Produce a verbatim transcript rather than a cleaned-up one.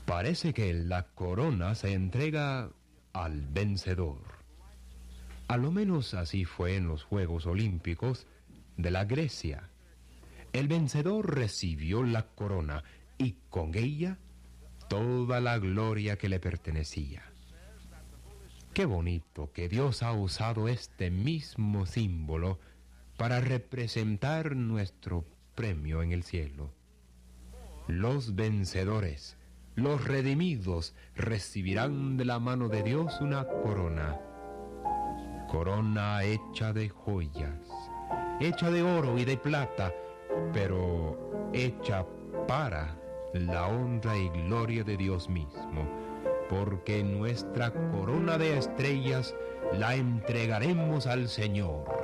Parece que la corona se entrega al vencedor. A lo menos así fue en los Juegos Olímpicos de la Grecia. El vencedor recibió la corona y con ella toda la gloria que le pertenecía. Qué bonito que Dios ha usado este mismo símbolo para representar nuestro premio en el cielo. Los vencedores, los redimidos, recibirán de la mano de Dios una corona. Corona hecha de joyas, hecha de oro y de plata, pero hecha para la honra y gloria de Dios mismo, porque nuestra corona de estrellas la entregaremos al Señor.